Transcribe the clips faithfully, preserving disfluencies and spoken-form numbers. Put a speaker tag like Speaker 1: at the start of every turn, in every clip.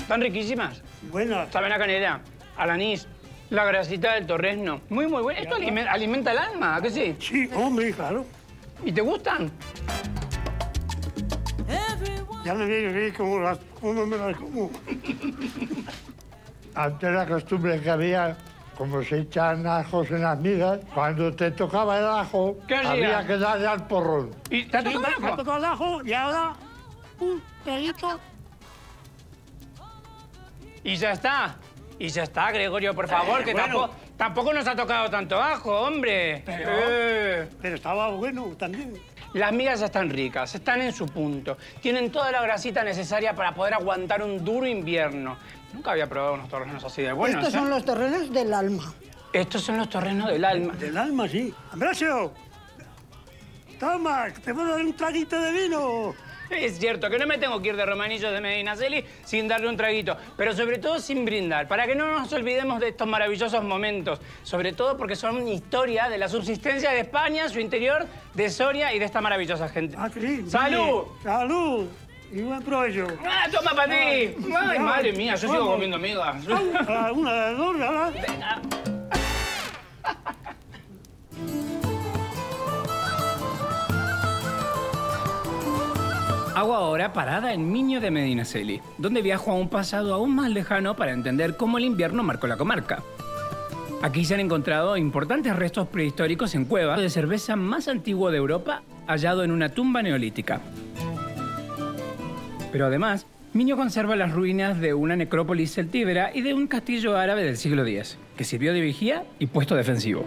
Speaker 1: Están riquísimas.
Speaker 2: Buenas.
Speaker 1: Saben a canela, al anís, la grasita del torrezno. Muy, muy bueno. Esto alime- alimenta el alma, ¿a que sí?
Speaker 2: Sí, hombre, claro.
Speaker 1: ¿Y te gustan?
Speaker 2: Ya me viene como las... ¿Cómo me las como? Antes la costumbre que había, como se echan ajos en las migas, cuando te tocaba el ajo,
Speaker 1: ¿Qué hacía?
Speaker 2: había que darle al porrón.
Speaker 1: ¿Y te ha
Speaker 2: Sí,
Speaker 1: tocado el
Speaker 2: me ha
Speaker 1: ajo?
Speaker 2: tocado el ajo y ahora un traguito.
Speaker 1: Y ya está. Y ya está, Gregorio, por favor,
Speaker 2: Eh,
Speaker 1: que
Speaker 2: bueno.
Speaker 1: tampoco, tampoco nos ha tocado tanto ajo, hombre.
Speaker 2: Pero-
Speaker 1: Eh.
Speaker 2: Pero estaba bueno también.
Speaker 1: Las migas ya están ricas, están en su punto. Tienen toda la grasita necesaria para poder aguantar un duro invierno. Nunca había probado unos torrenos así de buenos.
Speaker 3: Estos
Speaker 1: ¿eh?
Speaker 3: son los terrenos del alma.
Speaker 1: Estos son los torrenos del alma.
Speaker 2: Del alma, sí. Ambrosio, toma, te puedo dar un traguito de vino.
Speaker 1: Es cierto que no me tengo que ir de Romanillos de Medinaceli sin darle un traguito, pero sobre todo sin brindar, para que no nos olvidemos de estos maravillosos momentos. Sobre todo porque son historia de la subsistencia de España, su interior, de Soria y de esta maravillosa gente.
Speaker 2: Ah, sí.
Speaker 1: ¡Salud!
Speaker 2: Dime. ¡Salud! Y buen provecho.
Speaker 1: ¡Ah, toma para ti! ¡Ay, madre mía! Yo sigo
Speaker 2: Vamos.
Speaker 1: comiendo migas.
Speaker 2: Ah, una, dos, ¿verdad?
Speaker 1: Hago ahora parada en Miño de Medinaceli, donde viajo a un pasado aún más lejano para entender cómo el invierno marcó la comarca. Aquí se han encontrado importantes restos prehistóricos en cuevas de cerveza más antiguo de Europa, hallado en una tumba neolítica. Pero además, Miño conserva las ruinas de una necrópolis celtíbera y de un castillo árabe del siglo diez, que sirvió de vigía y puesto defensivo.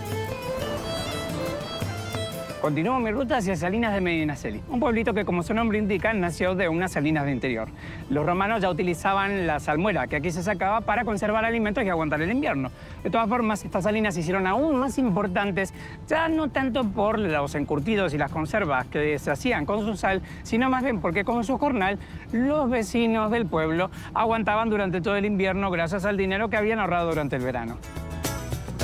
Speaker 1: Continúo mi ruta hacia Salinas de Medinaceli, un pueblito que, como su nombre indica, nació de unas salinas de interior. Los romanos ya utilizaban la salmuera que aquí se sacaba para conservar alimentos y aguantar el invierno. De todas formas, estas salinas se hicieron aún más importantes, ya no tanto por los encurtidos y las conservas que se hacían con su sal, sino más bien porque con su jornal los vecinos del pueblo aguantaban durante todo el invierno gracias al dinero que habían ahorrado durante el verano.